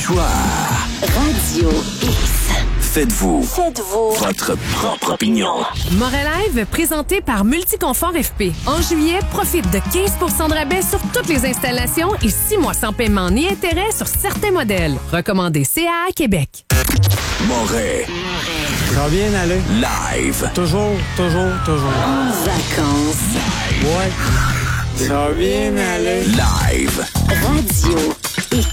L'histoire. Radio X. Faites-vous Faites-vous votre propre opinion. Morelive, présenté par Multiconfort FP. En juillet, profite de 15 % de rabais sur toutes les installations et 6 mois sans paiement ni intérêt sur certains modèles. Recommandé CAA Québec. Moret. Ça va bien aller. Live. Toujours. En vacances. Ouais. Ça va bien aller. Live. Radio X.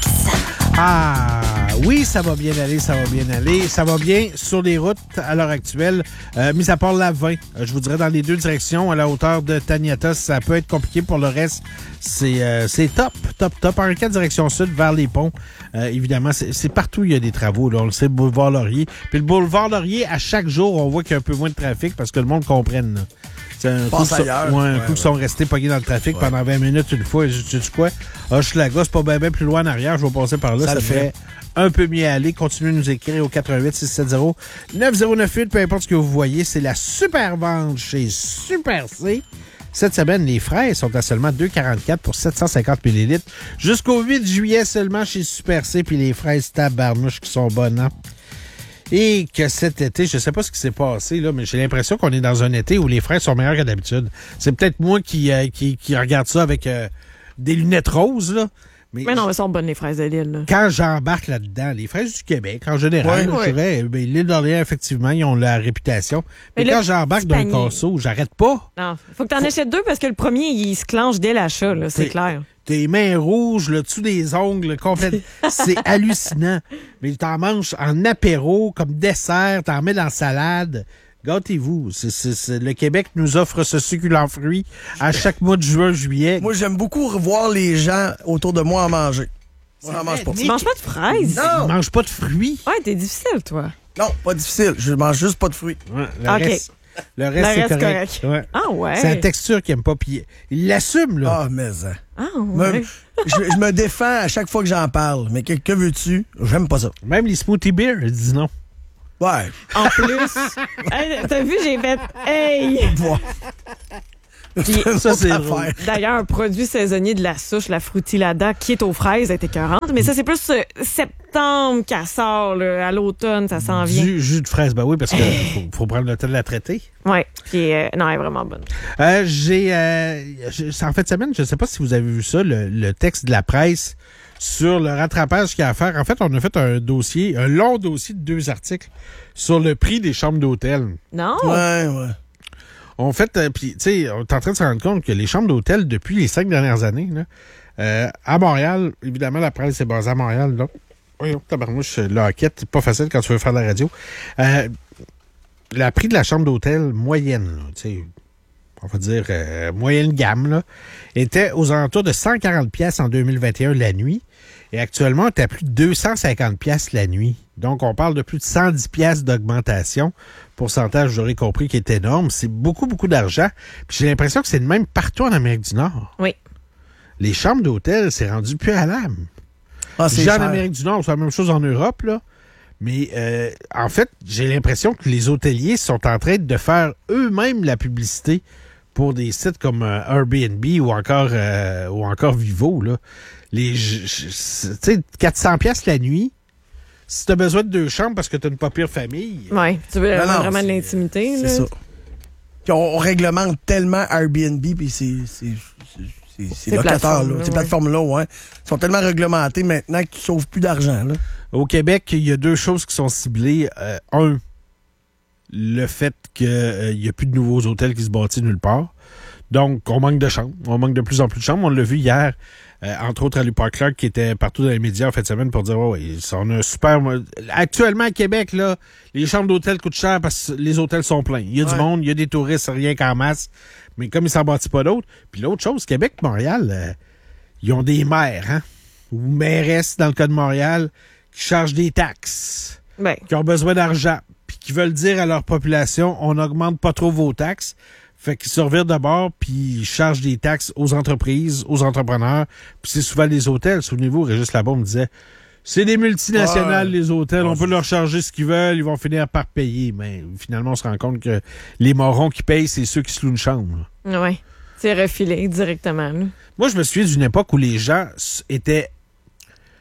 Ah, oui, ça va bien aller. Ça va bien sur les routes à l'heure actuelle, mis à part la 20. Je vous dirais dans les deux directions, à la hauteur de Taniata, ça peut être compliqué. Pour le reste, c'est top. En 4 direction sud, vers les ponts. Évidemment, c'est partout où il y a des travaux. Là. On le sait, le boulevard Laurier. Puis le boulevard Laurier, à chaque jour, on voit qu'il y a un peu moins de trafic parce que le monde comprenne. Là. Un coup qu'ils sont restés pognés dans le trafic pendant 20 minutes une fois. Tu sais quoi? Hochelaga, c'est pas bien plus loin en arrière. Je vais passer par là. Ça fait un peu mieux aller. Continuez de nous écrire au 88-670-9098. Peu importe ce que vous voyez, c'est la super vente chez Super C. Cette semaine, les fraises sont à seulement 2,44 pour 750 ml. Jusqu'au 8 juillet seulement chez Super C. Puis les fraises tabarnouches qui sont bonnes, hein? Et que cet été, je sais pas ce qui s'est passé, là, mais j'ai l'impression qu'on est dans un été où les fraises sont meilleures que d'habitude. C'est peut-être moi qui regarde ça avec des lunettes roses, là. Mais non, elles sont bonnes, les fraises de l'île. Là. Quand j'embarque là-dedans, les fraises du Québec, en général, je dirais, l'île d'Orléans, effectivement, ils ont la réputation. Mais quand j'embarque dans le casseau, j'arrête pas. Non, faut que t'en achètes deux parce que le premier, il se clenche dès l'achat, là, c'est clair. Tes mains rouges, le dessous des ongles, complètement. C'est hallucinant. Mais t'en manges en apéro, comme dessert, t'en mets dans la salade. Gâtez-vous. Le Québec nous offre ce succulent fruit à chaque mois de juin, juillet. Moi, j'aime beaucoup revoir les gens autour de moi en manger. Moi, j'en mange pas. Tu manges pas de fraises? Non! Tu manges pas de fruits? Ouais, t'es difficile, toi. Non, pas difficile. Je mange juste pas de fruits. Ouais, OK. Le reste, c'est correct. Ouais. Ah ouais? C'est la texture qu'il aime pas. Puis il l'assume, là. Ah, mais ça. Ah ouais? Je me défends à chaque fois que j'en parle. Mais que veux-tu? J'aime pas ça. Même les smoothie beer, ils disent non. Ouais. En plus, hey, t'as vu, j'ai fait « Hey! » Ça, c'est drôle. D'ailleurs, un produit saisonnier de la souche, la frutilada, qui est aux fraises, est écœurante. Mais ça, c'est plus septembre qu'elle sort, là, à l'automne, ça s'en vient. Du jus de fraise, ben oui, parce qu'il faut prendre le temps de la traiter. Oui, puis non, elle est vraiment bonne. En fin de semaine, je ne sais pas si vous avez vu ça, le texte de la presse sur le rattrapage qu'il y a à faire. En fait, on a fait un long dossier de 2 articles sur le prix des chambres d'hôtel. Non? Ouais. On fait, puis tu sais, on est en train de se rendre compte que les chambres d'hôtel, depuis les 5 dernières années, là, à Montréal, évidemment, la presse est basée à Montréal, là. Voyons, tabarnouche, la hoquette, c'est pas facile quand tu veux faire de la radio. Le prix de la chambre d'hôtel moyenne, tu sais, on va dire moyenne gamme, là, était aux alentours de 140 pièces en 2021 la nuit. Et actuellement, on est à plus de 250 pièces la nuit. Donc, on parle de plus de 110 pièces d'augmentation. Pourcentage, j'aurais compris, qui est énorme. C'est beaucoup, beaucoup d'argent. Puis j'ai l'impression que c'est le même partout en Amérique du Nord. Oui. Les chambres d'hôtel, c'est rendu plus à l'âme. Ah, c'est en cher. Amérique du Nord, c'est la même chose en Europe, là. Mais en fait, j'ai l'impression que les hôteliers sont en train de faire eux-mêmes la publicité pour des sites comme Airbnb ou encore Vivo, là. Tu sais, 400 pièces la nuit, si t'as besoin de 2 chambres parce que t'as une pas pire famille. Oui, tu veux Non, vraiment de l'intimité. C'est là. ça. Puis on réglemente tellement Airbnb puis ces locataires-là, ces plateformes-là, ouais. Ils sont tellement réglementés maintenant qu'ils ne sauvent plus d'argent, là. Au Québec, il y a 2 choses qui sont ciblées. Un, le fait qu'il n'y a plus de nouveaux hôtels qui se bâtissent nulle part. Donc, on manque de chambres. On manque de plus en plus de chambres. On l'a vu hier, entre autres à l'Upar Clark, qui était partout dans les médias en fin de semaine pour dire on a un super... Actuellement, à Québec, là, les chambres d'hôtel coûtent cher parce que les hôtels sont pleins. Il y a du monde, il y a des touristes, rien qu'en masse. Mais comme ils s'en bâtissent pas d'autres. Puis l'autre chose, Québec, Montréal, ils ont des maires, hein, ou mairesses, dans le cas de Montréal, qui chargent des taxes, qui ont besoin d'argent, puis qui veulent dire à leur population, on n'augmente pas trop vos taxes. Fait qu'ils se revirent de bord, puis ils chargent des taxes aux entreprises, aux entrepreneurs. Puis c'est souvent les hôtels. Souvenez-vous, Régis Labaume me disait, c'est des multinationales, les hôtels. On peut leur charger ce qu'ils veulent. Ils vont finir par payer. Mais finalement, on se rend compte que les morons qui payent, c'est ceux qui se louent une chambre. Oui, c'est refilé directement. Là. Moi, je me souviens d'une époque où les gens étaient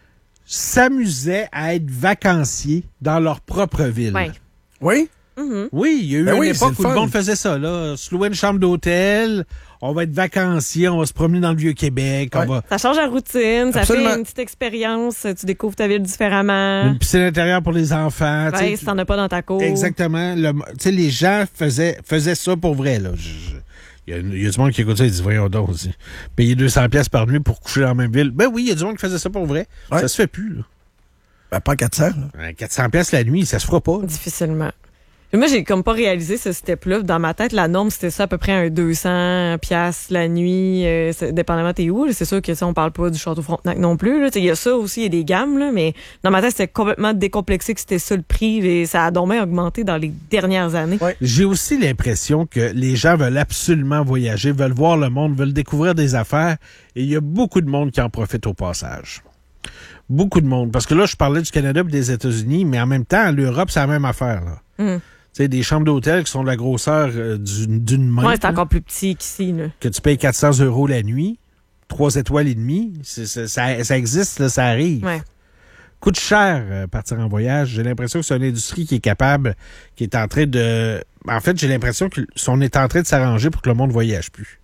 s'amusaient à être vacanciers dans leur propre ville. Ouais. Oui? Oui, il y a eu Ben une oui, époque c'est où le le fun. monde faisait ça. Là. Se louer une chambre d'hôtel, on va être vacancier, on va se promener dans le Vieux-Québec, Ouais. on va... Ça change la routine, ça Absolument. fait une petite expérience, tu découvres ta ville différemment. Une piscine intérieure pour les enfants. tu sais. Ouais, si t'en as pas dans ta cour. Exactement. Tu sais, les gens faisaient ça pour vrai. Là. Il y a du monde qui écoute ça et dit, voyons donc, aussi. Payer 200$ par nuit pour coucher dans la même ville. Ben oui, il y a du monde qui faisait ça pour vrai. Ouais. Ça se fait plus. Là. Ben, pas 400. Là. 400$ la nuit, ça se fera pas. Difficilement. Et moi, j'ai comme pas réalisé ce step-là. Dans ma tête, la norme, c'était ça à peu près un 200$ la nuit, dépendamment t'es où. Là. C'est sûr que ça, on parle pas du Château Frontenac non plus. Là. Il y a ça aussi, il y a des gammes, là, mais dans ma tête, c'était complètement décomplexé que c'était ça le prix. Et ça a donc bien augmenté dans les dernières années. Ouais. J'ai aussi l'impression que les gens veulent absolument voyager, veulent voir le monde, veulent découvrir des affaires. Et il y a beaucoup de monde qui en profite au passage. Beaucoup de monde. Parce que là, je parlais du Canada et des États-Unis, mais en même temps, l'Europe, c'est la même affaire. Là. Tu sais, des chambres d'hôtel qui sont de la grosseur d'une main. Ouais, c'est encore plus petit qu'ici. Là. Que tu payes 400€ la nuit, 3 étoiles et demie, ça existe, là, ça arrive. Ouais. Coûte cher partir en voyage. J'ai l'impression que c'est une industrie qui est capable, qui est en train de... En fait, j'ai l'impression qu'on est en train de s'arranger pour que le monde ne voyage plus.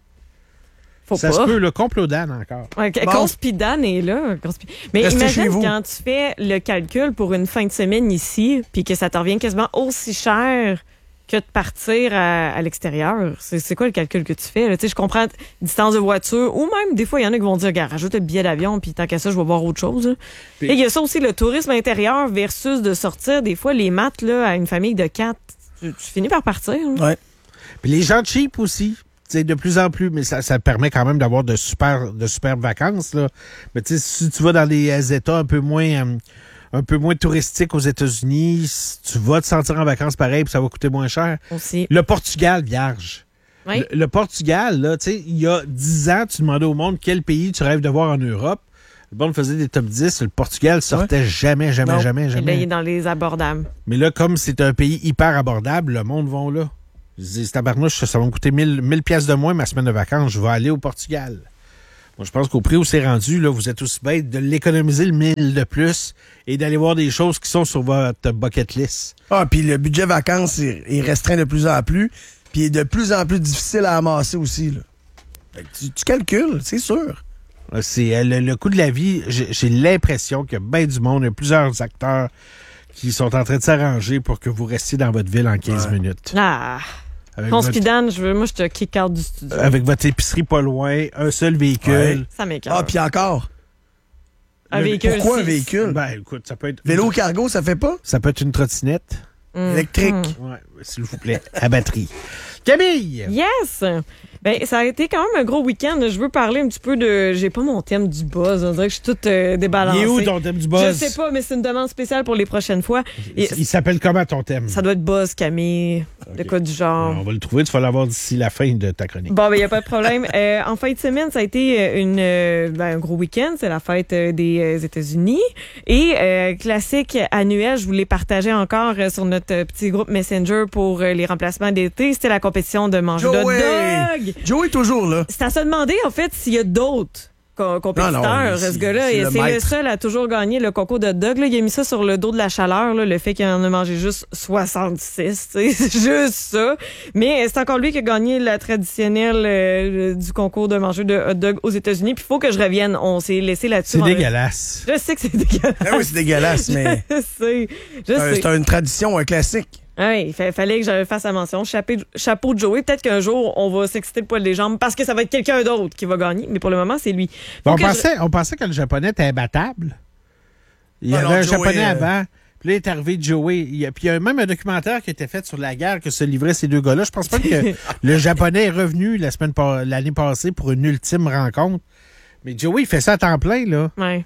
Faut Ça pas. se peut, le complot d'âne encore. Ouais, Bon. Conspidane est là. Mais Restez chez imagine vous. quand tu fais le calcul pour une fin de semaine ici, puis que ça te revient quasiment aussi cher que de partir à l'extérieur. C'est quoi le calcul que tu fais? Là? Tu sais, je comprends distance de voiture, ou même des fois, il y en a qui vont dire, regarde, rajoute le billet d'avion, puis tant qu'à ça, je vais voir autre chose. Là. Puis- Et il y a ça aussi, le tourisme intérieur versus de sortir. Des fois, les maths là, à une famille de 4, tu finis par partir. Là. Ouais. Puis les gens cheap aussi. Tu sais, de plus en plus, mais ça permet quand même d'avoir de superbes vacances. Là. Mais tu sais, si tu vas dans des États un peu moins touristiques aux États-Unis, tu vas te sentir en vacances pareil, puis ça va coûter moins cher. Aussi. Le Portugal, vierge. Oui. Le Portugal, là, tu sais, il y a 10 ans, tu demandais au monde quel pays tu rêves de voir en Europe. Le monde faisait des top 10. Le Portugal sortait jamais. Et là, il est Mais dans les abordables. là, comme c'est un pays hyper abordable, le monde va là. Je dis, tabarnouche, ça va me coûter 1000 pièces de moins ma semaine de vacances. Je vais aller au Portugal. Moi, je pense qu'au prix où c'est rendu, là, vous êtes aussi bête de l'économiser le 1000 de plus et d'aller voir des choses qui sont sur votre bucket list. Ah, puis le budget vacances est restreint de plus en plus, puis est de plus en plus difficile à amasser aussi. Là. Fait que tu calcules, c'est sûr. C'est le coût de la vie. J'ai l'impression qu'il y a bien du monde, il y a plusieurs acteurs qui sont en train de s'arranger pour que vous restiez dans votre ville en 15 minutes. Ah! Avec Conspidane, moi, je te kick out du studio. avec votre épicerie pas loin, un seul véhicule. Ouais. Ça m'écoeure. Ah, puis encore. Un véhicule. Pourquoi un six. véhicule? Ben, écoute, ça peut être... Vélo cargo, ça fait pas? Ça peut être une trottinette. Électrique. Ouais, s'il vous plaît, à batterie. Camille! Yes! Ben, ça a été quand même un gros week-end. Je veux parler un petit peu de... J'ai pas mon thème du buzz. On dirait que je suis toute débalancée. Il est où ton thème du buzz? Je sais pas, mais c'est une demande spéciale pour les prochaines fois. Et Il s'appelle comment ton thème? ça doit être buzz, Camille. De quoi du genre. On va le trouver, tu vas l'avoir d'ici la fin de ta chronique. Bon, ben, il n'y a pas de problème. En fin de semaine, ça a été un gros week-end. C'est la fête des États-Unis. Et classique annuel, je voulais partager encore sur notre petit groupe Messenger pour les remplacements d'été. C'était la compétition de manger de hot dog. Joey est toujours là. C'est à se demander, en fait, s'il y a d'autres compétiteurs. Non, ce gars-là, c'est le c'est le maître. seul à toujours gagner le concours de hot dog. Là, il a mis ça sur le dos de la chaleur, là, le fait qu'il en a mangé juste 66. C'est juste ça. Mais c'est encore lui qui a gagné la traditionnelle du concours de manger de hot dog aux États-Unis. Puis il faut que je revienne. On s'est laissé là-dessus. C'est dégueulasse. Je sais que c'est dégueulasse. Ah oui, c'est dégueulasse, mais Je sais. c'est une tradition, un classique. Ah oui, il fallait que je fasse la mention. Chapeau de Joey. Peut-être qu'un jour, on va s'exciter le poil des jambes parce que ça va être quelqu'un d'autre qui va gagner. Mais pour le moment, c'est lui. On Faut que pensait que le japonais était imbattable. Il y Ah avait non, un Joey, japonais avant. Puis là, il est arrivé Joey. Puis il y a même un documentaire qui a été fait sur la guerre que se livraient ces deux gars-là. Je pense pas que le japonais est revenu l'année passée pour une ultime rencontre. Mais Joey, il fait ça à temps plein, là. Ouais.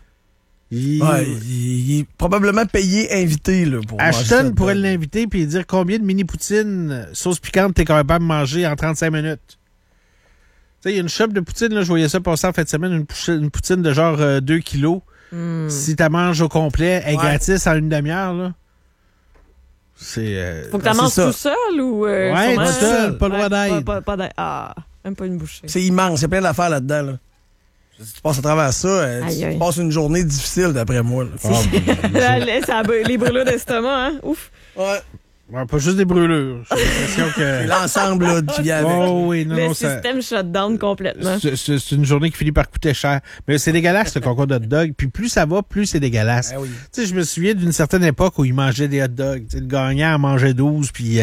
Il est probablement payé invité là, pour manger ça. Ashton pourrait l'inviter puis dire combien de mini-poutines sauce piquante t'es capable de manger en 35 minutes. Tu sais, il y a une shop de poutine, là, je voyais ça passer en fin de semaine, une poutine de genre 2 kilos. Si t'as manges au complet, elle est Ouais. gratis en une demi-heure, là. C'est... Faut que tu c'est manges ça. tout seul ou... Ouais, sûrement- tout seul, pas le droit d'aide. Pas d'aide. Ah, même pas une bouchée. C'est immense, il y a plein d'affaires là-dedans. Là. Si tu passes à travers ça, Aïe, aïe. tu passes une journée difficile, d'après moi. Là. Les brûlures d'estomac, hein? Ouf. Ouais. Ouais, pas juste des brûlures. J'ai l'impression que... C'est l'ensemble là, qui vient avec. Oh oui, non, Le non, ça... système shutdown complètement. C'est une journée qui finit par coûter cher. Mais c'est dégueulasse, le concours de hot dog. Puis plus ça va, plus c'est dégueulasse. Ben oui. Tu sais, je me souviens d'une certaine époque où ils mangeaient des hot dogs. Tu sais, le gagnant en mangeait 12, puis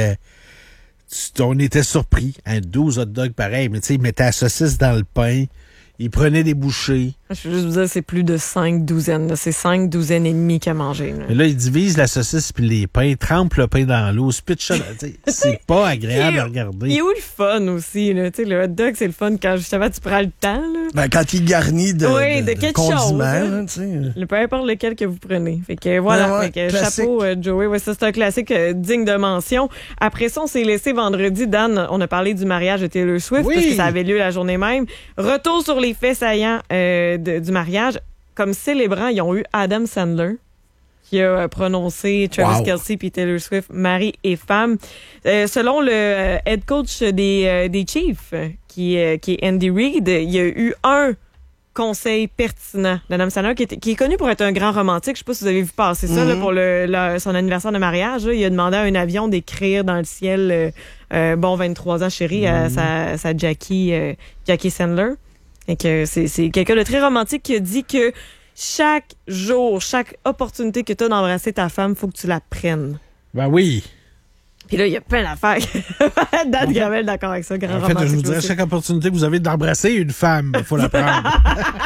on était surpris. 12 hot dogs pareil. Mais tu sais, ils mettaient la saucisse dans le pain. Ils prenaient des bouchées. Je veux juste vous dire, c'est plus de 5 douzaines. Là. C'est 5 douzaines et demie qu'à manger. Là. Mais là, ils divisent la saucisse puis les pains, trempent le pain dans l'eau, spitch ça. C'est pas agréable à Il regarder. est où le fun aussi? Là? Tu sais, le hot dog, c'est le fun quand justement tu prends le temps. Là. Ben, quand il est garni de quelque condiments, chose, hein. là, tu sais. Peu importe lequel que vous prenez. Fait que voilà, Ouais, fait que classique. chapeau Joey, ouais, ça c'est un classique digne de mention. Après ça, on s'est laissé vendredi, Dan, on a parlé du mariage de Taylor Swift Oui. parce que ça avait lieu la journée même. Retour sur les faits saillants du mariage. Comme célébrant, ils ont eu Adam Sandler qui a prononcé Travis Wow. Kelce puis Taylor Swift mari et femme. Selon le head coach des Chiefs, qui est Andy Reid, il y a eu un conseil pertinent d'Adam Sandler qui est connu pour être un grand romantique. Je sais pas si vous avez vu passer ça là, pour son anniversaire de mariage. Là. Il a demandé à un avion d'écrire dans le ciel bon 23 ans chérie à sa Jackie Sandler. Et que c'est quelqu'un de très romantique qui a dit que chaque jour, chaque opportunité que tu as d'embrasser ta femme, faut que tu la prennes. Ben oui. Puis là, il y a plein d'affaires. Dan Gravel, d'accord avec ça, grand En fait, romantique. je vous dirais, aussi. chaque opportunité que vous avez d'embrasser une femme, il faut la prendre.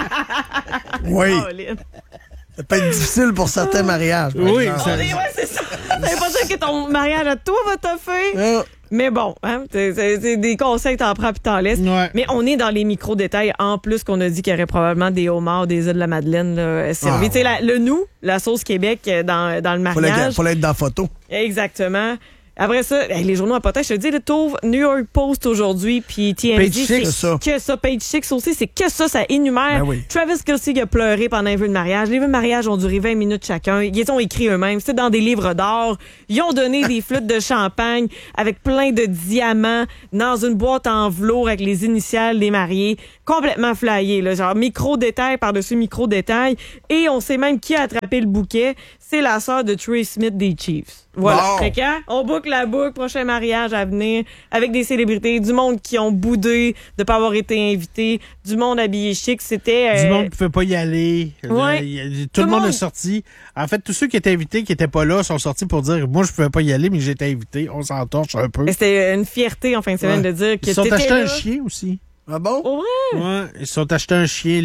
Oui. Oh, Lynn. Ça peut être difficile pour certains mariages. par Oui, exemple. ça- Ouais, c'est ça. Ça veut pas dire que ton mariage à toi va te faire. Ah, Mais bon, hein, c'est des conseils, t'en prends puis t'en laisses. Ouais. Mais on est dans les micro-détails. En plus qu'on a dit qu'il y aurait probablement des homards des îles de la Madeleine là, servis. Ah, Tu sais, le nous, la sauce Québec dans le faut mariage. l'être dans la photo. Exactement. Après ça, les journaux à potage, je te dis, le tour New York Post aujourd'hui, puis TMZ, Page Six, c'est ça. que ça. Page Six aussi, c'est que ça énumère. Ben oui. Travis Kelce qui a pleuré pendant un vœu de mariage. Les vœux de mariage ont duré 20 minutes chacun. Ils les ont écrits eux-mêmes. C'était dans des livres d'or. Ils ont donné des flûtes de champagne avec plein de diamants dans une boîte en velours avec les initiales des mariés. Complètement flyé, là. Genre micro-détail par-dessus micro-détail. Et on sait même qui a attrapé le bouquet. C'est la sœur de Trey Smith des Chiefs. Voilà. Bon. Fait que, hein, on boucle la boucle, prochain mariage à venir, avec des célébrités, du monde qui ont boudé de pas avoir été invité, du monde habillé chic. C'était... Du monde qui ne peut pas y aller. Ouais. Tout le monde est sorti. En fait, tous ceux qui étaient invités, qui n'étaient pas là, sont sortis pour dire « Moi, je ne pouvais pas y aller, mais j'étais invité. » On s'en torche un peu. C'était une fierté en fin de semaine Ouais. de dire que Ils sont t'étais achetés là. un chien aussi. Ah bon? Oh, ouais. Ouais, ils sont achetés un chien,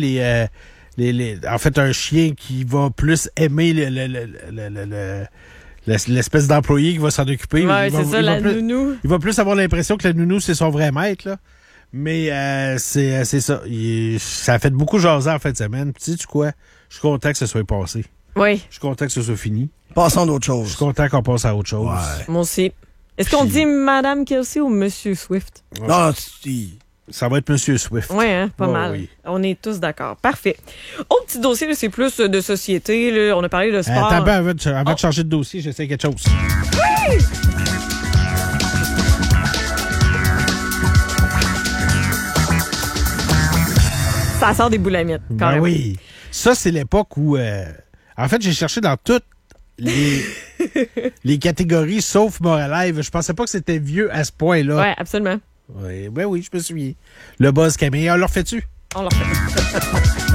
en fait, un chien qui va plus aimer l'espèce d'employé qui va s'en occuper. Ouais, Il va- c'est ça, il va la plus- nounou. Il va plus avoir l'impression que la nounou, c'est son vrai maître, là. Mais c'est ça. Ça a fait beaucoup jaser en fin de semaine. Puis, sais-tu quoi? Je suis content que ce soit passé. Oui, Je suis content que ce soit fini. Passons d'autres Je suis choses. content qu'on passe à autre chose. Ouais. moi aussi. Est-ce qu'on Puis- dit Madame Kelce ou Monsieur Swift? Non, Ça va être Monsieur Swift. Oui, hein, pas Ouais, mal. oui. On est tous d'accord. Parfait. Autre petit dossier, là, c'est plus de société. Là. On a parlé de sport. Attends, avant de changer de dossier, j'essaie quelque chose. Ça sort des boulamites, quand Ben même. oui. Ça, c'est l'époque où... en fait, j'ai cherché dans toutes les catégories, sauf Moralive. Je pensais pas que c'était vieux à ce point-là. Ouais, absolument. Ouais, ben oui, je me souviens. Le buzz Camille. On leur fait-tu? On l'a fait.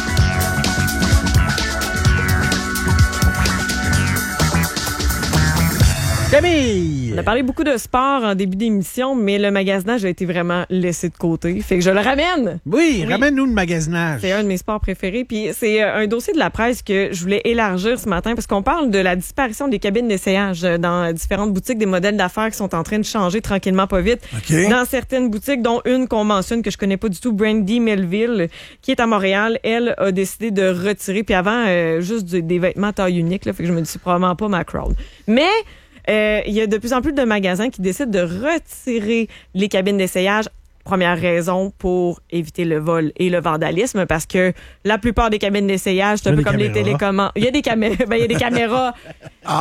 Camille! On a parlé beaucoup de sport en début d'émission, mais le magasinage a été vraiment laissé de côté. Fait que je le ramène. Oui, ramène-nous le magasinage. C'est un de mes sports préférés. Puis c'est un dossier de la presse que je voulais élargir ce matin parce qu'on parle de la disparition des cabines d'essayage dans différentes boutiques, des modèles d'affaires qui sont en train de changer tranquillement pas vite. OK. Dans certaines boutiques, dont une qu'on mentionne que je connais pas du tout, Brandy Melville, qui est à Montréal, elle a décidé de retirer. Puis avant, juste des vêtements taille unique. Là, fait que je me dis c'est probablement pas ma crowd. Mais il y a de plus en plus de magasins qui décident de retirer les cabines d'essayage. Première raison pour éviter le vol et le vandalisme, parce que la plupart des cabines d'essayage, c'est un Il y a peu des comme les caméras. télécommandes. Il y a des caméras. Ben, il y a des caméras. Ah,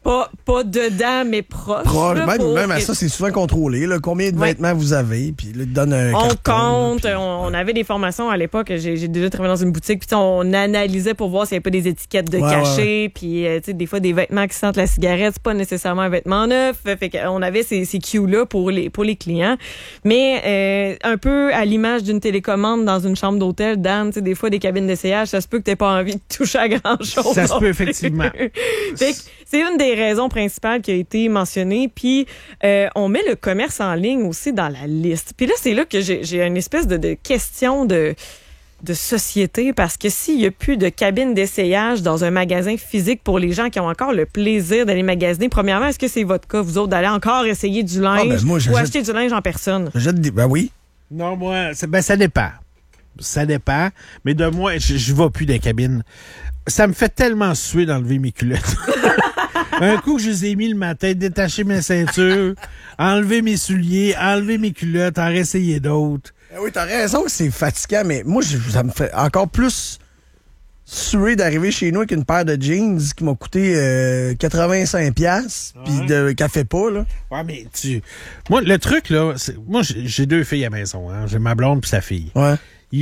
Pas dedans, mais proche. Proche, là, même à ça, c'est souvent contrôlé. Là, combien de vêtements vous avez, puis là, ils te donnent un on carton, compte, puis- on avait des formations à l'époque. J'ai déjà travaillé dans une boutique, puis on analysait pour voir s'il n'y avait pas des étiquettes de cachet, puis tu sais, des fois des vêtements qui sentent la cigarette, c'est pas nécessairement un vêtement neuf. Fait qu'on avait ces cues-là pour les clients. Mais un peu à l'image d'une télécommande dans une chambre d'hôtel, Dan, tu sais, des fois des cabines d'essayage, ça se peut que t'aies pas envie de toucher à grand-chose. Ça se non peut, plus. effectivement. Fait que c'est une des raisons principales qui a été mentionnée. Puis on met le commerce en ligne aussi dans la liste. Puis là, c'est là que j'ai une espèce de question de société, parce que s'il n'y a plus de cabine d'essayage dans un magasin physique pour les gens qui ont encore le plaisir d'aller magasiner, premièrement, est-ce que c'est votre cas, vous autres, d'aller encore essayer du linge ben moi, ou acheter du linge en personne? Ben oui. Non, moi, ça dépend. Ça dépend. Mais de moi, je vais plus dans les cabines. Ça me fait tellement suer d'enlever mes culottes. Un coup que je les ai mis le matin, détacher mes ceintures, enlever mes souliers, enlever mes culottes, en réessayer d'autres. Ben oui, t'as raison que c'est fatigant, mais moi, ça me fait encore plus suer d'arriver chez nous avec une paire de jeans qui m'a coûté 85$, puis qu'elle fait pas, là. Ouais, mais moi, le truc, là, moi, j'ai 2 filles à la maison, hein. J'ai ma blonde puis sa fille. Ouais.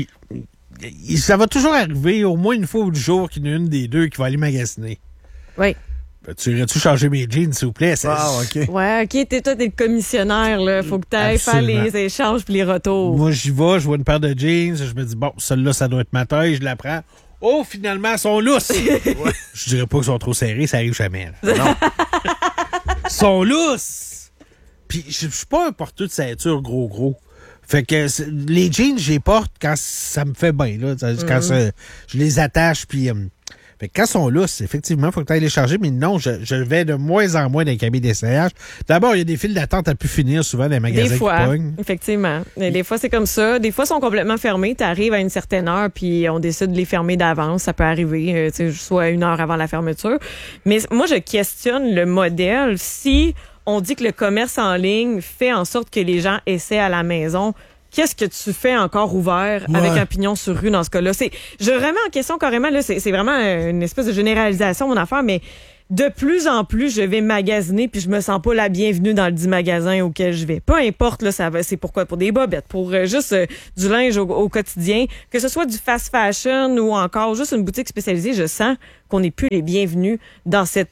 Ça va toujours arriver, au moins une fois du jour, qu'il y en a une des deux qui va aller magasiner. Oui. Ben, tu irais-tu changer mes jeans, s'il vous plaît? OK. Ouais, OK, toi, t'es le commissionnaire, là. Faut que t'ailles faire Absolument. les échanges puis les retours. Moi, j'y vais, je vois une paire de jeans, je me dis, bon, celle-là, ça doit être ma taille, je la prends. Oh, finalement, elles sont lousses. Je dirais pas qu'elles sont trop serrées, ça arrive jamais. Là. Non. Elles sont lousses. Puis, je suis pas un porteur de ceinture gros. Fait que les jeans, je les porte quand ça me fait bien, là. Quand je les attache, puis... fait que quand ils sont lousses, effectivement, il faut que tu ailles les charger, mais non, je vais de moins en moins dans les cabines d'essayage. D'abord, il y a des files d'attente à pu finir souvent dans les magasins Des fois, qui pognent. effectivement. Des fois, c'est comme ça. Des fois, ils sont complètement fermés. Tu arrives à une certaine heure, puis on décide de les fermer d'avance. Ça peut arriver, soit 1 heure avant la fermeture. Mais moi, je questionne le modèle. Si on dit que le commerce en ligne fait en sorte que les gens essaient à la maison, qu'est-ce que tu fais encore ouvert avec un pignon sur rue dans ce cas-là? Je remets en question carrément, là, c'est vraiment une espèce de généralisation, mon affaire, mais de plus en plus, je vais magasiner puis je me sens pas la bienvenue dans le 10 magasins auquel je vais. Peu importe, là, c'est pourquoi? Pour des bobettes, pour juste du linge au quotidien, que ce soit du fast fashion ou encore juste une boutique spécialisée, je sens qu'on n'est plus les bienvenus dans cette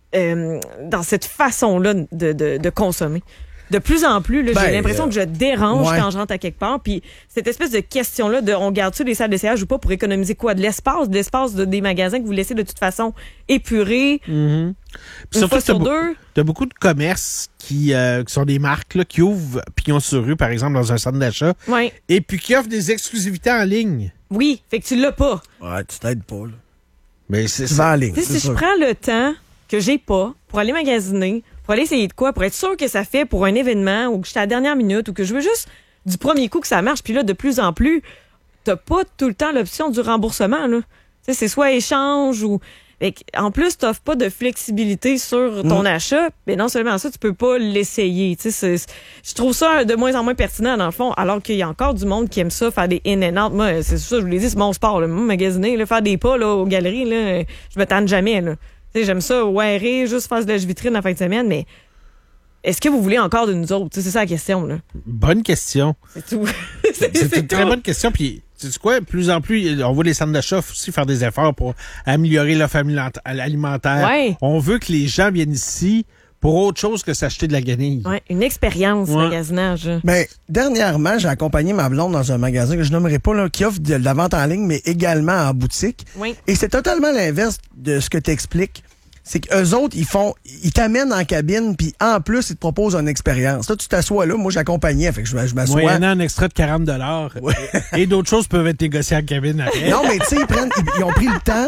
façon-là de consommer. De plus en plus, là, j'ai l'impression que je dérange quand je rentre à quelque part. Puis cette espèce de question-là de on garde-tu les salles d'essayage ou pas pour économiser quoi? De l'espace des magasins que vous laissez de toute façon épurés. Une fois sur deux. T'as beaucoup de commerces qui sont des marques là, qui ouvrent pignon sur rue, par exemple, dans un centre d'achat. Oui. Et puis qui offrent des exclusivités en ligne. Oui, fait que tu l'as pas. Ouais, tu t'aides pas, là. Mais tu vas en ligne. Si je prends le temps que j'ai pas pour aller magasiner, pour aller essayer de quoi, pour être sûr que ça fait pour un événement ou que je suis à la dernière minute ou que je veux juste du premier coup que ça marche. Puis là, de plus en plus, t'as pas tout le temps l'option du remboursement, là. Tu sais, c'est soit échange ou... En plus, t'offres pas de flexibilité sur ton achat, mais non seulement ça, tu peux pas l'essayer. Tu sais, je trouve ça de moins en moins pertinent, dans le fond, alors qu'il y a encore du monde qui aime ça, faire des in and out. Moi, c'est ça, je vous l'ai dit, c'est mon sport, là. Moi, magasiner, là, faire des pas là, aux galeries, là, je me tente jamais, là. Tu sais, j'aime ça, wearer, juste faire de la vitrine en fin de semaine, mais est-ce que vous voulez encore de nous autres? Tu sais, c'est ça la question, là. Bonne question. C'est tout. C'est une très bonne question. Puis, tu sais quoi, plus en plus, on voit les centres d'achat aussi faire des efforts pour améliorer l'offre alimentaire. Ouais. On veut que les gens viennent ici pour autre chose que s'acheter de la guenille. Ouais, une expérience magasinage. Ben, dernièrement, j'ai accompagné ma blonde dans un magasin que je nommerai pas, là, qui offre de la vente en ligne, mais également en boutique. Oui. Et c'est totalement l'inverse de ce que tu expliques. C'est qu'eux autres, ils t'amènent en cabine, puis en plus, ils te proposent une expérience. Là, tu t'assois là, moi, j'accompagnais, fait que je m'assois. Moi, il y en a un extra de 40$. Et d'autres choses peuvent être négociées en cabine après. Non, mais tu sais, ils ont pris le temps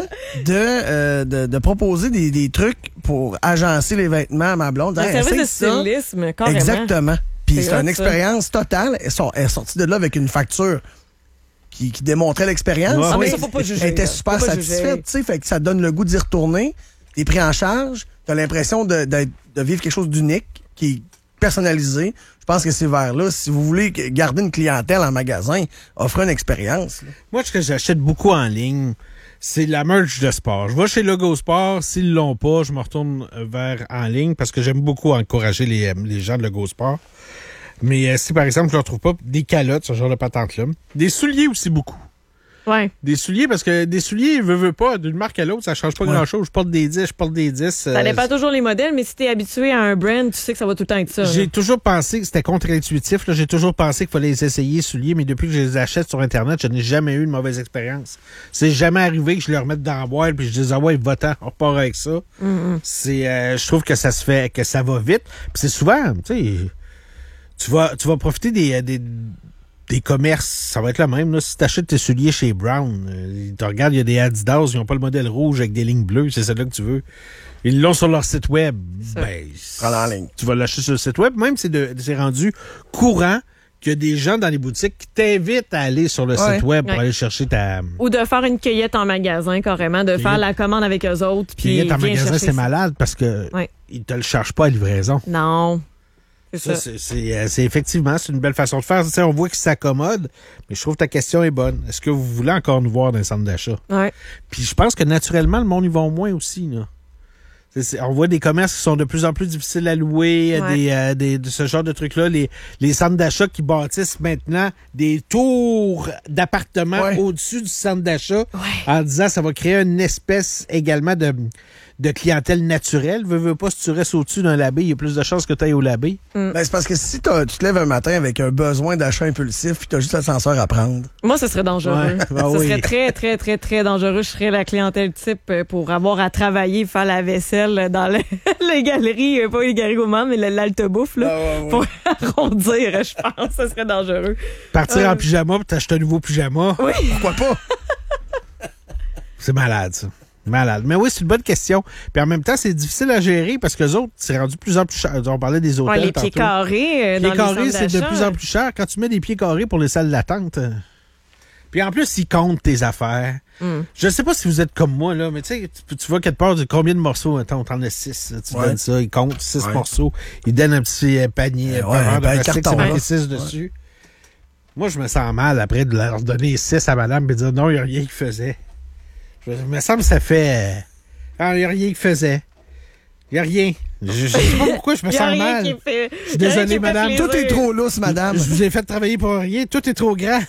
de proposer des trucs pour agencer les vêtements à ma blonde. Un service de stylisme, carrément. Exactement. Puis c'est une ça. expérience totale. Elle est sortie de là avec une facture qui démontrait l'expérience. Ah, mais ça, faut pas juger. Elle était là. super Faut pas satisfaite, juger. tu sais, fait que ça donne le goût d'y retourner. T'es pris en charge, t'as l'impression de vivre quelque chose d'unique, qui est personnalisé. Je pense que c'est vers là. Si vous voulez garder une clientèle en magasin, offrez une expérience. Là. Moi, ce que j'achète beaucoup en ligne, c'est la merch de sport. Je vais chez Logo Sport. S'ils l'ont pas, je me retourne vers en ligne parce que j'aime beaucoup encourager les gens de Logo Sport. Mais si, par exemple, je ne retrouve pas des calottes, ce genre de patente-là. Des souliers aussi beaucoup. Ouais. Des souliers, parce que des souliers, veut pas, d'une marque à l'autre, ça change pas grand-chose. Je porte des 10. Ça dépend toujours les modèles, mais si t'es habitué à un brand, tu sais que ça va tout le temps être ça. J'ai toujours pensé que c'était contre-intuitif. Là. J'ai toujours pensé qu'il fallait les essayer, les souliers, mais depuis que je les achète sur Internet, je n'ai jamais eu une mauvaise expérience. C'est jamais arrivé que je les remette dans la boîte puis je dis, ah ouais, va-t'en, on repart avec ça. Mm-hmm. Je trouve que ça se fait, que ça va vite. Puis c'est souvent, tu sais, tu vas profiter des commerces, ça va être le même. Là. Si tu achètes tes souliers chez Brown, tu regardes, il y a des Adidas, ils n'ont pas le modèle rouge avec des lignes bleues, c'est celle-là que tu veux. Ils l'ont sur leur site web. Prends en ligne. Tu vas l'acheter sur le site web. Même c'est rendu courant qu'il y a des gens dans les boutiques qui t'invitent à aller sur le site web pour aller chercher ta... Ou de faire une cueillette en magasin, carrément, de faire la commande avec eux autres. Puis cueillette en magasin, c'est malade parce que ils te le chargent pas à livraison. Non. Ça, c'est effectivement, c'est une belle façon de faire. Tu sais, on voit qu'ils s'accommodent, mais je trouve que ta question est bonne. Est-ce que vous voulez encore nous voir dans les centres d'achat? Oui. Puis je pense que naturellement, le monde y va moins aussi. Là. On voit des commerces qui sont de plus en plus difficiles à louer, de ce genre de trucs-là. Les centres d'achat qui bâtissent maintenant des tours d'appartements au-dessus du centre d'achat en disant que ça va créer une espèce également de clientèle naturelle. Veux pas, si tu restes au-dessus d'un labé, il y a plus de chances que tu ailles au labé. Ben, c'est parce que si tu te lèves un matin avec un besoin d'achat impulsif puis tu as juste l'ascenseur à prendre. Moi, ce serait dangereux. Ce serait très, très, très, très dangereux. Je serais la clientèle type pour avoir à travailler, faire la vaisselle dans les galeries, pas les galeries gourmandes, mais l'altobouffe, là, pour arrondir, je pense. Ce serait dangereux. Partir en pyjama pour t'acheter un nouveau pyjama. Oui. Pourquoi pas? C'est malade, ça. Malade. Mais oui, c'est une bonne question. Puis en même temps, c'est difficile à gérer parce que les autres, c'est rendu de plus en plus cher. On parlait des hôtels. Les pieds carrés. Les pieds carrés, c'est de plus en plus cher. Quand tu mets des pieds carrés pour les salles d'attente. Puis en plus, ils comptent tes affaires. Je sais pas si vous êtes comme moi, là, mais tu sais, tu vois quelque part de combien de morceaux. Attends, t'en as 6. Tu donnes ça, ils comptent 6 morceaux. Ils donnent un petit panier. Un plastique, c'est marqué 6 dessus. Moi, je me sens mal après de leur donner 6 à madame et dire non, il n'y a rien qui faisait. Il me semble que ça fait... il n'y a rien qui faisait. Il n'y a rien. Je sais pas pourquoi je me sens mal. Je suis désolé, madame. Tout est trop lousse, madame. Je vous ai fait travailler pour rien. Tout est trop grand.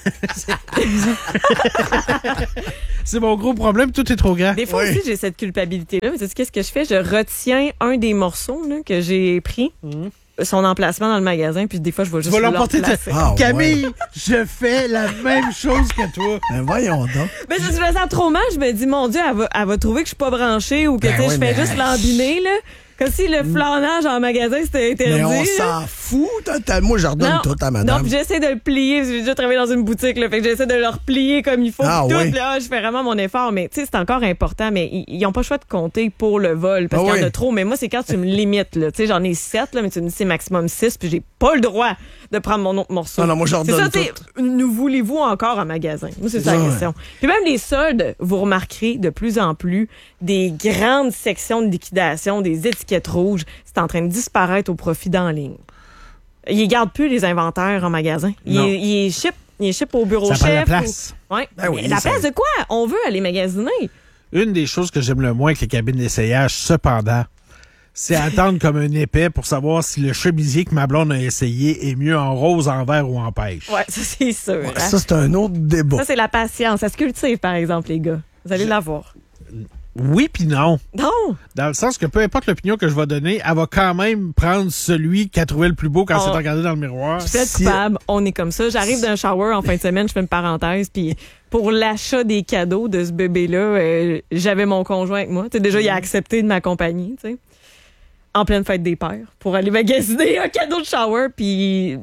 C'est mon gros problème. Tout est trop grand. Des fois aussi, j'ai cette culpabilité-là. Mais tu sais, qu'est-ce que je fais? Je retiens un des morceaux là, que j'ai pris. Son emplacement dans le magasin, puis des fois, je vais juste l'emporter. Camille, je fais la même chose que toi. Ben voyons donc. Mais si je me sens trop mal, je me dis, mon Dieu, elle va trouver que je suis pas branchée ou que je fais juste l'embiner, là. Comme si le flanage en magasin, c'était interdit. Mais on s'en fout. Moi, je redonne tout à madame. Non, puis j'essaie de le plier. J'ai déjà travaillé dans une boutique, là, fait que j'essaie de le replier comme il faut. Là, je fais vraiment mon effort. Mais tu sais, c'est encore important. Mais ils n'ont pas le choix de compter pour le vol parce qu'il y en a trop. Mais moi, c'est quand tu me limites. Tu sais, j'en ai 7, là, mais tu me dis c'est maximum 6. Puis j'ai pas le droit de prendre mon autre morceau. Non, moi, je redonne tout. Nous voulez-vous encore en magasin? Moi, c'est ça la question. Puis même les soldes, vous remarquerez de plus en plus des grandes sections de liquidation, des étiquettes rouges. C'est en train de disparaître au profit d'en ligne. Ils gardent plus les inventaires en magasin. Ils ship au bureau chef. Ça prend la place. La place de quoi? On veut aller magasiner. Une des choses que j'aime le moins avec les cabines d'essayage, cependant, c'est attendre comme un épais pour savoir si le chemisier que ma blonde a essayé est mieux en rose, en vert ou en pêche. Ouais, ça c'est sûr. Ouais, ça, c'est un autre débat. Ça, c'est la patience. Ça se cultive, par exemple, les gars. Vous allez l'avoir. Oui puis non. Non. Dans le sens que peu importe l'opinion que je vais donner, elle va quand même prendre celui qu'elle trouvait le plus beau quand elle s'est regardée dans le miroir. Je suis coupable. On est comme ça. J'arrive d'un shower en fin de semaine, je fais une parenthèse, puis pour l'achat des cadeaux de ce bébé-là, j'avais mon conjoint avec moi. Tu sais, déjà, il a accepté de m'accompagner, tu sais, en pleine fête des pères, pour aller magasiner un cadeau de shower, puis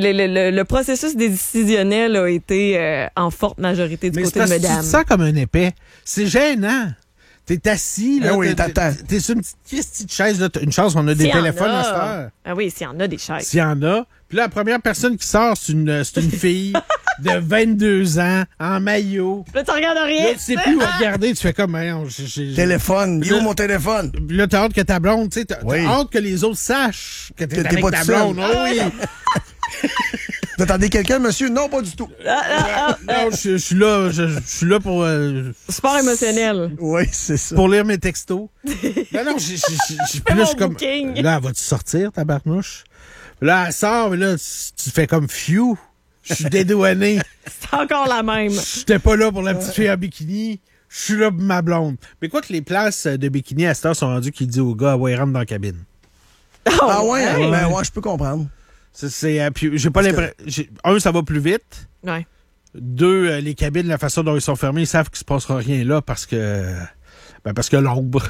le processus décisionnel a été en forte majorité du côté de madame. Tu te sens comme un épais. C'est gênant. T'es assis, là. T'es sur une petite chaise, là. Une chance, on a des téléphones à cette heure. Ah oui, s'il y en a des chaises. S'il y en a. Puis là, la première personne qui sort, c'est une fille de 22 ans, en maillot. Là, tu regardes rien. Là, tu sais plus où regarder. Tu fais comme, téléphone. Il est où mon téléphone? Puis là, t'as hâte que ta blonde, tu sais, t'as hâte que les autres sachent que t'es avec ta blonde. Oui. Vous attendez quelqu'un, monsieur? Non, pas du tout. Non, je suis là pour... Sport émotionnel. Oui, c'est ça. Pour lire mes textos. Non, puis là, je suis comme... booking. Là, vas-tu sortir, ta barnouche? Là, elle sort, mais là, tu fais comme phew. Je suis dédouané. C'est encore la même. J'étais pas là pour la petite fille en bikini. Je suis là pour ma blonde. Mais quoi que les places de bikini à cette heure sont rendues qu'il dit au gars, ouais, rentre dans la cabine. Ah ouais? Ben ouais, je peux comprendre. Puis j'ai pas l'impression... Un, ça va plus vite. Ouais. Deux, les cabines, la façon dont ils sont fermés, ils savent qu'il se passera rien là parce que l'ombre.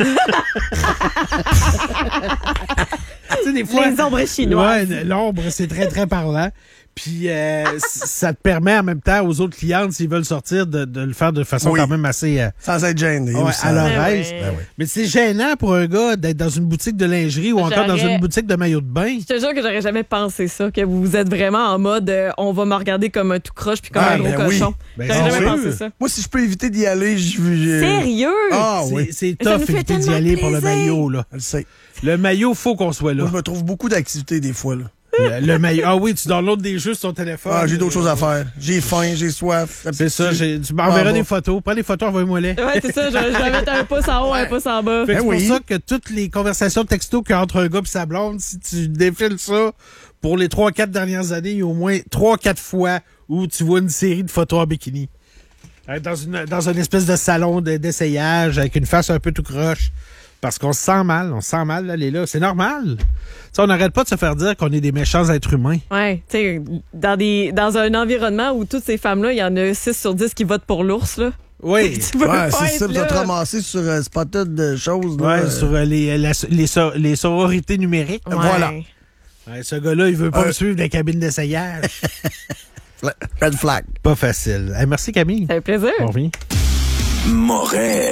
Tu sais, des fois, Les ombres chinoises. Ouais, l'ombre, c'est très, très parlant. Puis ça te permet en même temps aux autres clientes, s'ils veulent sortir, de le faire de façon quand même assez... Sans être gêné. à leur Ben aise. oui. Ben oui. Mais c'est gênant pour un gars d'être dans une boutique de lingerie ou encore dans une boutique de maillot de bain. Je te jure que j'aurais jamais pensé ça, que vous êtes vraiment en mode on va me regarder comme un tout croche puis comme un gros cochon. Ben, J'aurais c'est jamais sûr. pensé ça. Moi, si je peux éviter d'y aller, je... Sérieux? Ah oui, C'est Ça tough nous fait éviter d'y tellement aller pour le plaisir. maillot, là. je le sais. Le maillot, faut qu'on soit là. Moi, je me trouve beaucoup d'activités des fois, là. Le maillot. Ah oui, tu downloads des jeux sur ton téléphone. Ah, j'ai d'autres choses à faire. J'ai faim, j'ai soif. C'est ça, tu m'enverras des photos. Prends des photos, envoie-moi les. Ouais, c'est ça, je vais mettre un pouce en haut, un pouce en bas. Fait que c'est oui. pour ça que toutes les conversations texto qu'il y a entre un gars et sa blonde, si tu défiles ça, pour les 3-4 dernières années, il y a au moins 3-4 fois où tu vois une série de photos en bikini. Dans une espèce de salon d'essayage avec une face un peu tout croche. Parce qu'on se sent mal d'aller là. C'est normal. T'sais, on n'arrête pas de se faire dire qu'on est des méchants êtres humains. Ouais, tu sais, dans un environnement où toutes ces femmes-là, il y en a 6 sur 10 qui votent pour l'ours, là. Oui. Tu peux Ouais, pas c'est être ça, vous êtes là. ramassé sur Spotted de choses. Là, Ouais, sur les sororités numériques. Ouais. Voilà. Ouais, ce gars-là, il veut pas me suivre dans la cabine d'essayage. Red flag. Pas facile. Hey, merci, Camille. Ça fait plaisir. On revient. Morel.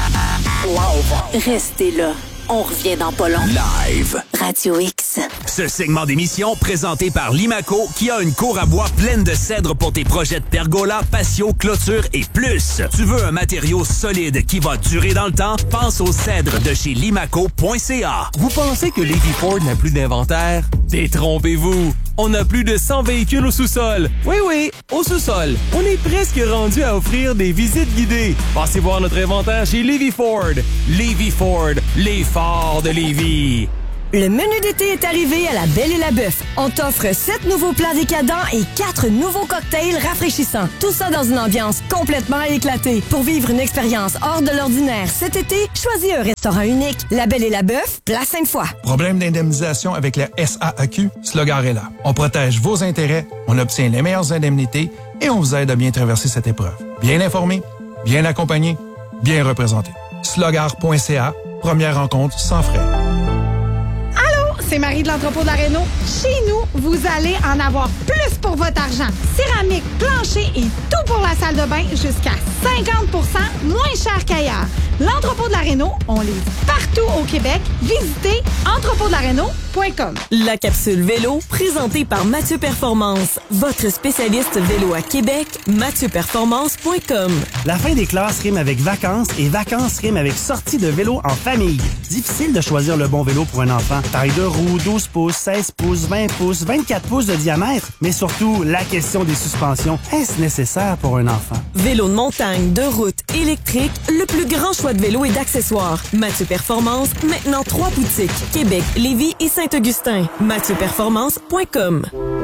Restez là. On revient dans pas long. Live. Radio X. Ce segment d'émission présenté par Limaco qui a une cour à bois pleine de cèdres pour tes projets de pergola, patio, clôture et plus. Tu veux un matériau solide qui va durer dans le temps? Pense aux cèdres de chez limaco.ca. Vous pensez que Levy Ford n'a plus d'inventaire? Détrompez-vous! On a plus de 100 véhicules au sous-sol. Oui, au sous-sol. On est presque rendu à offrir des visites guidées. Passez voir notre inventaire chez Levy Ford. Levy Ford, les forts de Lévis. Le menu d'été est arrivé à la Belle et la Bœuf. On t'offre 7 nouveaux plats décadents et 4 nouveaux cocktails rafraîchissants. Tout ça dans une ambiance complètement éclatée. Pour vivre une expérience hors de l'ordinaire cet été, choisis un restaurant unique. La Belle et la Bœuf, place Sainte-Foy. Problème d'indemnisation avec la SAAQ? Slogar est là. On protège vos intérêts, on obtient les meilleures indemnités et on vous aide à bien traverser cette épreuve. Bien informé, bien accompagné, bien représenté. Slogar.ca, première rencontre sans frais. C'est Marie de l'entrepôt de la Réno. Chez nous, vous allez en avoir plus pour votre argent. Céramique, plancher et tout pour la salle de bain jusqu'à 50 % moins cher qu'ailleurs. L'entrepôt de la Réno, on livre partout au Québec. Visitez entrepôtdelaréno.com. La capsule vélo, présentée par Mathieu Performance. Votre spécialiste vélo à Québec, mathieuperformance.com. La fin des classes rime avec vacances et vacances rime avec sortie de vélo en famille. Difficile de choisir le bon vélo pour un enfant. Taille de roue, 12 pouces, 16 pouces, 20 pouces, 24 pouces de diamètre. Mais surtout, la question des suspensions. Est-ce nécessaire pour un enfant? Vélo de montagne, de route, électrique, le plus grand choix de vélos et d'accessoires. Mathieu Performance, maintenant 3 boutiques. Québec, Lévis et Saint-Augustin. MathieuPerformance.com.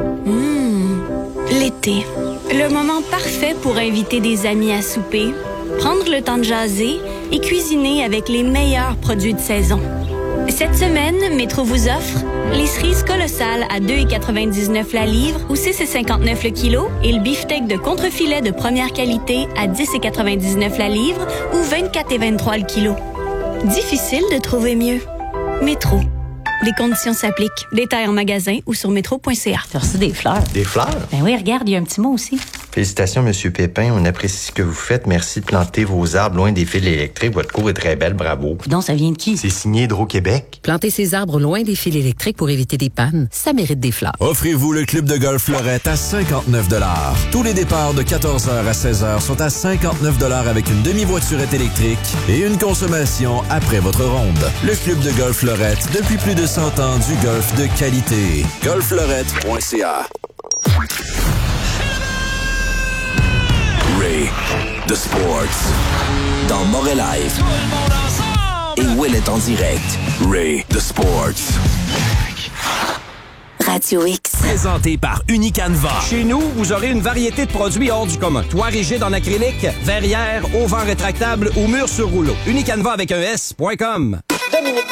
L'été. Le moment parfait pour inviter des amis à souper, prendre le temps de jaser et cuisiner avec les meilleurs produits de saison. Cette semaine, Métro vous offre les cerises colossales à 2,99 la livre ou 6,59 le kilo et le beefsteak de contrefilet de première qualité à 10,99 la livre ou 24,23 le kilo. Difficile de trouver mieux. Métro. Les conditions s'appliquent. Détails en magasin ou sur métro.ca. Tu as reçu des fleurs. Des fleurs? Ben oui, regarde, il y a un petit mot aussi. Félicitations, Monsieur Pépin. On apprécie ce que vous faites. Merci de planter vos arbres loin des fils électriques. Votre cour est très belle. Bravo. Donc, ça vient de qui? C'est signé Hydro-Québec. Planter ses arbres loin des fils électriques pour éviter des pannes, ça mérite des fleurs. Offrez-vous le club de golf Fleurette à 59 $. Tous les départs de 14h à 16h sont à 59 $ avec une demi-voiturette électrique et une consommation après votre ronde. Le club de golf Fleurette, depuis plus de 100 ans, du golf de qualité. golffleurette.ca Ray the Sports dans Montréal Live. Et Will est en direct. Ray the Sports. Radio X. Présenté par Unicanva. Chez nous, vous aurez une variété de produits hors du commun. Toit rigide en acrylique, verrière, auvent rétractable ou mur sur rouleau. Unicanva avec un S.com. Dominique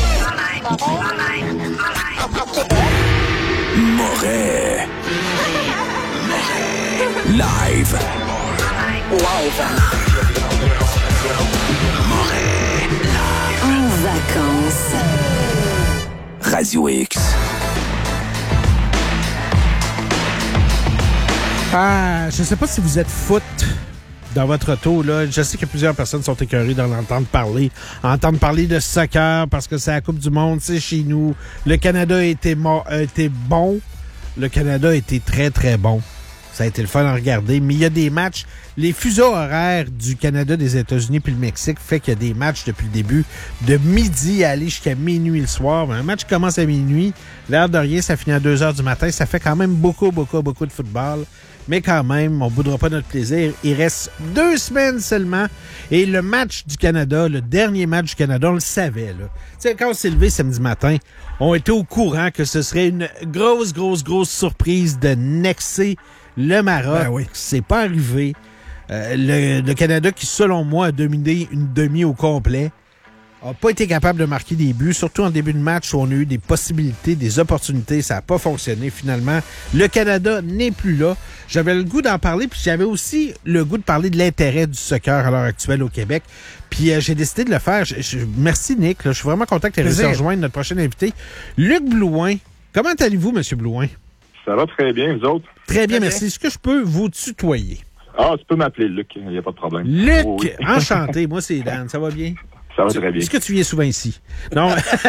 Moret. Live. Moret. En vacances. Radio X. Ah, je sais pas si vous êtes foot dans votre auto, là. Je sais que plusieurs personnes sont écœurées d'en entendre parler de soccer parce que c'est la Coupe du Monde, c'est chez nous. Le Canada a été bon. Le Canada a été très, très bon. Ça a été le fun à regarder. Mais il y a des matchs. Les fuseaux horaires du Canada, des États-Unis puis le Mexique fait qu'il y a des matchs depuis le début de midi à aller jusqu'à minuit le soir. Mais un match commence à minuit. L'air de rien, ça finit à 2 heures du matin. Ça fait quand même beaucoup de football. Mais quand même, on ne boudera pas notre plaisir. Il reste 2 semaines seulement. Et le match du Canada, le dernier match du Canada, on le savait. Là. Tu sais, quand on s'est levé samedi matin, on était au courant que ce serait une grosse surprise de nexer le Maroc. Ben oui. C'est pas arrivé. Le Canada, qui selon moi a dominé une demi au complet, n'a pas été capable de marquer des buts, surtout en début de match où on a eu des possibilités, des opportunités. Ça n'a pas fonctionné finalement. Le Canada n'est plus là. J'avais le goût d'en parler, puis j'avais aussi le goût de parler de l'intérêt du soccer à l'heure actuelle au Québec. Puis j'ai décidé de le faire. Merci Nick, là. Je suis vraiment content que tu aies réussi à rejoindre notre prochain invité. Luc Blouin. Comment allez-vous, M. Blouin? Ça va très bien, vous autres? Très bien, merci. Est-ce que je peux vous tutoyer? Ah, tu peux m'appeler Luc, il n'y a pas de problème. Luc, oh, oui. Enchanté. Moi, c'est Dan. Ça va bien? Ça va très bien. Est-ce que tu viens souvent ici? Non.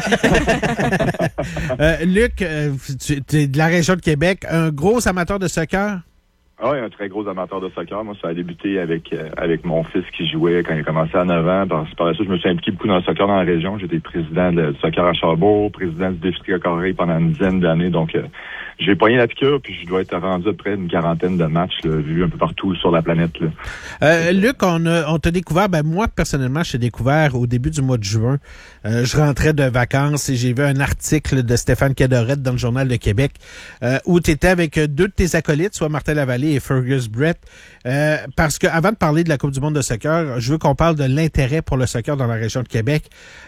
Luc, tu es de la région de Québec, un gros amateur de soccer? Ah oui, un très gros amateur de soccer. Moi, ça a débuté avec mon fils qui jouait quand il a commencé à 9 ans. Par la suite, je me suis impliqué beaucoup dans le soccer dans la région. J'étais président du soccer à Charbourg, président du défi Tricocaré pendant une dizaine d'années. Donc, j'ai pogné la piqûre, puis je dois être rendu à près d'une quarantaine de matchs là, vus un peu partout sur la planète. Là. Luc, on t'a découvert, moi personnellement, je t'ai découvert au début du mois de juin. Je rentrais de vacances et j'ai vu un article de Stéphane Cadorette dans le Journal de Québec où tu étais avec 2 de tes acolytes, soit Martin Lavallée et Fergus Brett. Parce que avant de parler de la Coupe du monde de soccer, je veux qu'on parle de l'intérêt pour le soccer dans la région de Québec.